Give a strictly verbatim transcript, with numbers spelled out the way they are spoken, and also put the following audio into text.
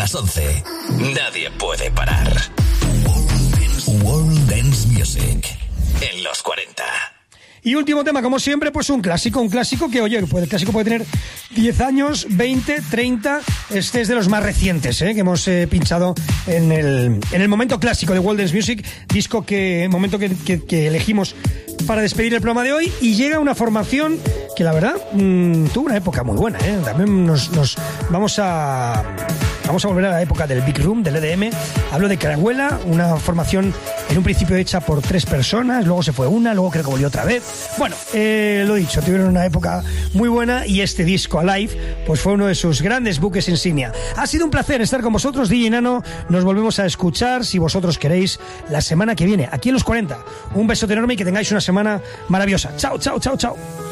las once. Nadie puede parar. World Dance Music en los cuarenta. Y último tema, como siempre, pues un clásico, un clásico que, oye, pues el clásico puede tener diez años, veinte, treinta, este es de los más recientes, ¿eh? Que hemos eh, pinchado en el, en el momento clásico de World Dance Music, disco que, momento que, que, que elegimos para despedir el programa de hoy, y llega una formación que la verdad mmm, tuvo una época muy buena, ¿eh? También nos, nos vamos a... Vamos a volver a la época del Big Room, del E D M. Hablo de Carahuela, una formación en un principio hecha por tres personas, luego se fue una, luego creo que volvió otra vez. Bueno, eh, lo dicho, tuvieron una época muy buena y este disco, Alive, pues fue uno de sus grandes buques insignia. Ha sido un placer estar con vosotros, D J Nano. Nos volvemos a escuchar, si vosotros queréis, la semana que viene, aquí en los cuarenta. Un besote enorme y que tengáis una semana maravillosa. Chao, chao, chao, chao.